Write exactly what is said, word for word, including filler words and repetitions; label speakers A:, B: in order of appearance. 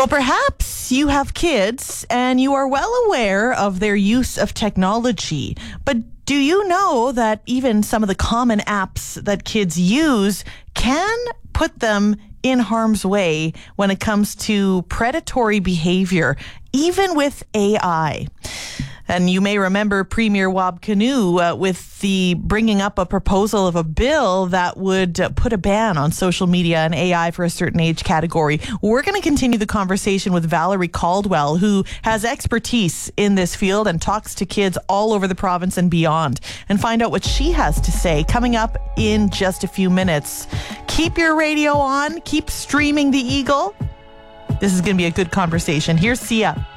A: Well, perhaps you have kids and you are well aware of their use of technology, but do you know that even some of the common apps that kids use can put them in harm's way when it comes to predatory behavior, even with A I? And you may remember Premier Wab Kinew uh, with the bringing up a proposal of a bill that would uh, put a ban on social media and A I for a certain age category. We're going to continue the conversation with Valerie Caldwell, who has expertise in this field and talks to kids all over the province and beyond, and find out what she has to say coming up in just a few minutes. Keep your radio on. Keep streaming The Eagle. This is going to be a good conversation. Here's Sia.